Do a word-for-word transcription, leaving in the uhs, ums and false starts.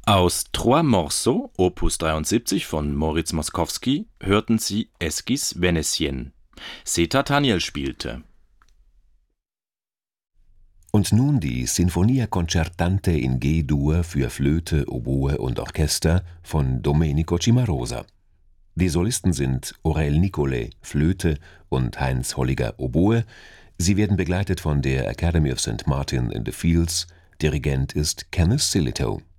Aus Trois Morceaux, Opus dreiundsiebzig von Moritz Moszkowski, hörten Sie Esquisse Vénitienne. Zeta Taniel spielte. Und nun die Sinfonia Concertante in G-Dur für Flöte, Oboe und Orchester von Domenico Cimarosa. Die Solisten sind Aurel Nicolai, Flöte, und Heinz Holliger, Oboe. Sie werden begleitet von der Academy of Saint Martin in the Fields. Dirigent ist Kenneth Sillitoe.